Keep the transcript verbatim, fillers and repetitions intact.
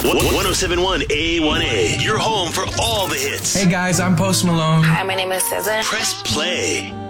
one oh seven point one A one A. Your home for all the hits. Hey guys, I'm Post Malone. Hi, my name is S Z A. Press play.